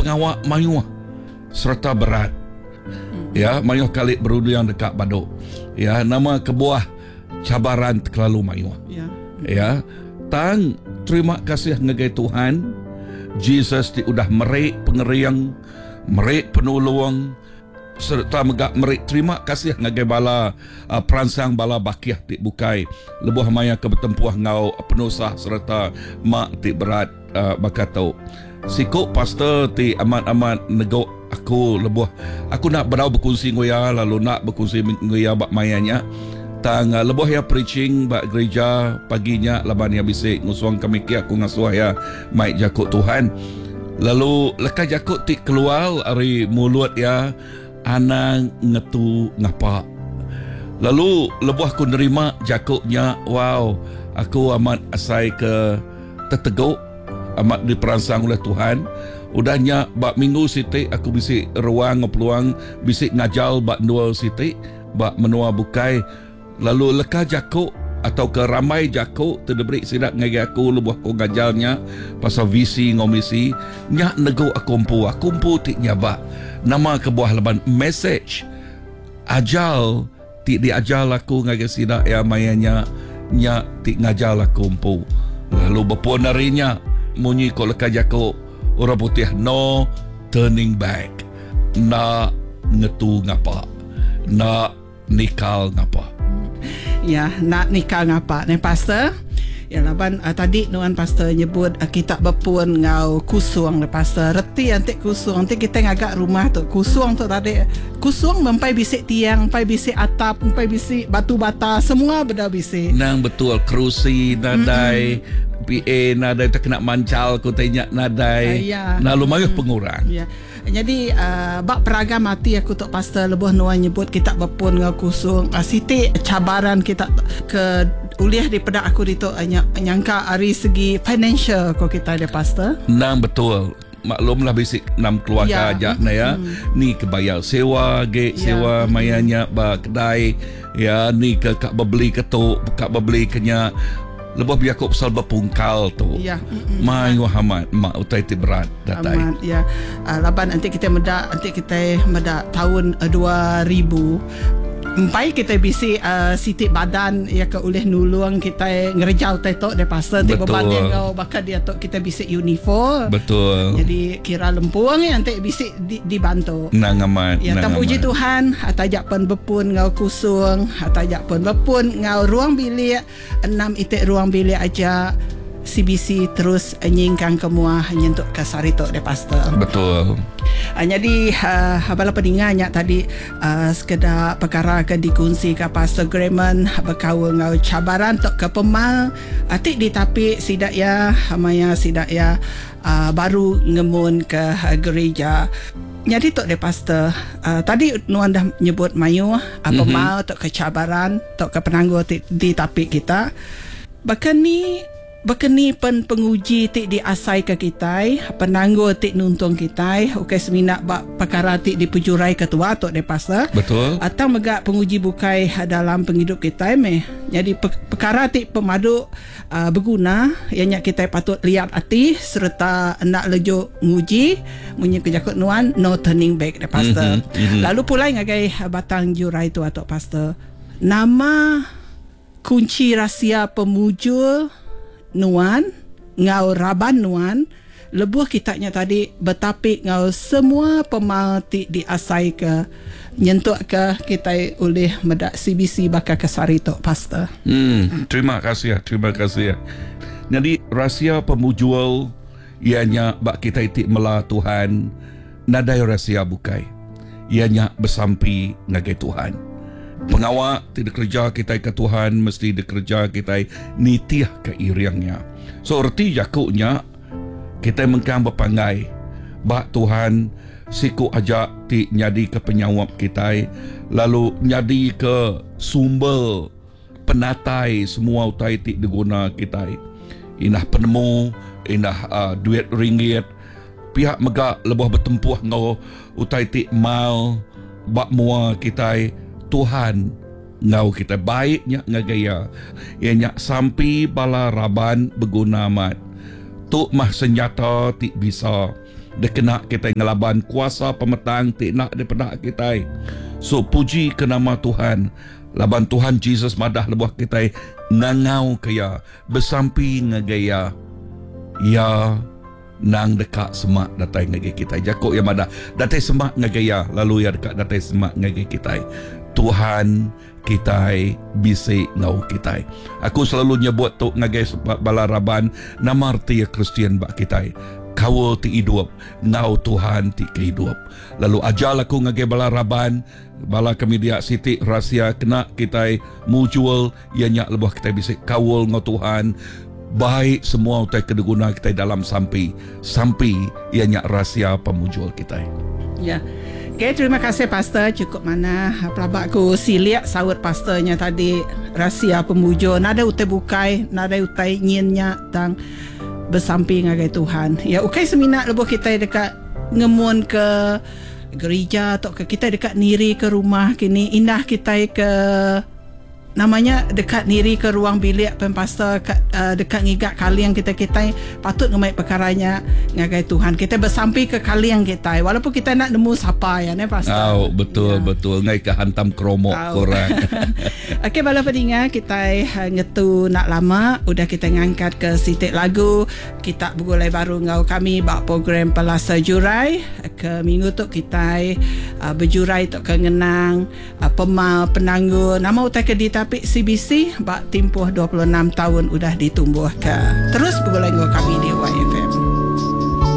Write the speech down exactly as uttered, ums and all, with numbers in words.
pengawak mayuh serta berat. Ya, mayuh kali berundang dekat baduk. Ya, nama kebuah cabaran terlalu mayuh. Ya. Ya, tang terima kasih ngagai Tuhan. Jesus di udah merik pengeriang, merik penolong, serta megak merik terima kasih ngagai bala uh, peransang bala bakiah ti bukai lebuh maya ke bertempuah ngau penusah serta mak ti berat uh, bakatau sikuk pastor ti amat-amat nego aku lebuh aku nak berau berkongsi ngoya lalu nak berkongsi ngoya bak mayanya tang uh, lebuh ya preaching bak gereja paginya laban ya bisik ngusuang kami ki aku ngasuh ya mai jakut Tuhan lalu lekas jakut ti keluar ari mulut ya ana ngetu ngapa. Lalu lebuh aku nerima jakuknya, wow, aku amat asai ke terteguk, amat diperansang oleh Tuhan. Udahnya bak minggu siti aku bisik ruang peluang, bisik ngajal bak dua siti, bak menua bukai. Lalu leka jakuk atau ke ramai jakuk terdebrik sidak ngagi aku lebuh aku ngajalnya pasal visi ngomisi nyak nego akumpu akumpu tik nyabak nama kebuah leban message ajal tik diajal aku ngagi sidak ya mayanya nyak tik ngajal akumpu lalu berpuan harinya munyi ko leka jakuk orang putih no turning back nak ngetu ngapa nak nikal ngapa. Ya, nak nikah ngapa ni pastor? Ya laban uh, tadi nuan pastor nyebut uh, kita berpun ngau kusuang ni pastor. Reti antik kusuang nanti kita ngagak rumah tu. Kusuang tu tadi kusuang mempai bisik tiang, mempai bisik atap, mempai bisik batu bata, semua benda bisik. Nang betul kerusi nadai mm-hmm. P A nadai tak kena mancal ku tanya nadai. Uh, ya. Nah lumayan mm-hmm. pengurang. Ya. Jadi uh, bak peraga mati aku tok pastor lebuh nuan nyebut kita berpun ngau kusung uh, siti cabaran kita ke uliah daripada aku itu uh, nyangka dari segi financial ko kita ada pastor. Nang betul. Maklumlah basic enam keluarga ya. Ajak na ya. Hmm. Ni kebayar sewa ge ya. Sewa mayanya ba kedai ya ni ke kak bebeli ketuk kak bebeli kenya lebuh biar aku pasal berpungkal tu. Ya. Mai Muhammad mak utai ti berat datai. Amat ya. Uh, laban nanti kita meda nanti kita meda tahun uh, dua ribu empai kita bisi uh, sitik badan ya ke oleh nulung kita ngerejau tetok de pasal ti beban dia kau bakal dia tok kita bisi uniform. Betul. Jadi kira lempuang ya nanti bisi di, dibantu. Nang amat. Ya tam puji Tuhan atajak pun bepun ngau kusung atajak pun bepun ngau ruang bilik enam itik ruang bilik aja C B C terus nyingkang kemua nyentuk ke sarito de pastor. Betul. Uh, jadi uh, abala peninganya tadi uh, sekedar perkara ke dikunci ke pastor Grayman berkawa ngau cabaran tok ke pemal atik ditapi sidak ya amaya sidak ya uh, baru ngemun ke uh, gereja. Jadi tok de pastor uh, tadi nuan dah nyebut mayu uh, pemal mm-hmm. tok ke cabaran tok ke penangguh ditapi kita. Bahkan ni Bekeni pen penguji tik diasai ke kita, penangguh tik nuntung kita, okey seminak bak perkara tik dipujurai ketua tok de pastor. Betul. Atau megak penguji bukai dalam penghidup kita meh. Jadi perkara tik pemadu uh, berguna yang kita patut lihat hati serta nak lejo nguji munyi kejakut nuan no turning back de pastor. Mm-hmm. Mm-hmm. Lalu pula ngagai batang jurai tu tok pastor. Nama kunci rahsia pemujul nuan ngau raban nuan lebuh kitanya tadi betapik ngau semua pemalti diasai ke nyentuk ke kita oleh medak C B C bakal kesari tok pastor. Hmm, terima kasih ya, terima kasih ya. Jadi rahsia pemujul ianya bak kita itik mela Tuhan nadai rahsia bukai. Ianya bersampi ngagai Tuhan. Pengawak tidak kerja kita ke Tuhan mesti dikerja kita nitiah ke iriangnya. So erti jakuknya kita mengkang berpangai bak Tuhan siku ajak ti nyadi ke penyawap kita lalu nyadi ke sumber penatai semua utai ti diguna kita. Inah penemu, inah uh, duit ringgit pihak megak lebih bertempuh ngau utai ti mal bak mua kita Tuhan ngau kita baiknya ngagaya ianya sampai bala raban berguna amat tu mah senjata ti bisa dekena kita ngelaban kuasa pemetang tiknak daripada kita. So puji ke nama Tuhan. Laban Tuhan Jesus madah lebuh kita ngangau kaya bersampi ngagaya ya nang dekat semak datai ngagay kita. Jakok ya madah datai semak ngagaya lalu ya dekat datai semak ngagay kita. Tuhan kita bisik ngau kita. Aku selalu nyebut tu ngagay balaraban nama arti Kristian bak kita. Kawal ti hidup, ngau Tuhan ti kehidup. Lalu ajal aku ngagay balaraban, bala kami dia siti rahsia kena kita mutual ianya lebah kita bisik kawal ngau Tuhan. Baik semua utai kedeguna kita dalam sampai sampai ianya rahsia pemujul kita. Ya. Okay, terima kasih Pastor. Cukup mana pelabak ku siliak sahut pastornya tadi rahsia pemujul. Nada utai bukai, nada utai nyinya tang bersamping dengan Tuhan. Ya, ukai seminat lebuh kita dekat ngemun ke gereja atau ke kita dekat niri ke rumah kini indah kita ke namanya dekat niri ke ruang bilik pempastor uh, dekat ngigak kalian kita kita patut ngemai perkaranya ngagai Tuhan kita bersampai ke kalian kita walaupun kita nak nemu siapa ya ne pastor. Oh, betul ya. Betul ngai ke hantam kromok korang. Okey bala pendengar kita uh, ngetu nak lama udah kita ngangkat ke sitik lagu kita begulai baru ngau kami bak program Pelasa Jurai ke minggu tu kita uh, berjurai tok kengenang uh, pemal penanggung nama utai ke dita tapi C B C bak timpuh dua puluh enam tahun udah ditumbuhkan. Terus bergulai dengan kami di Y F M.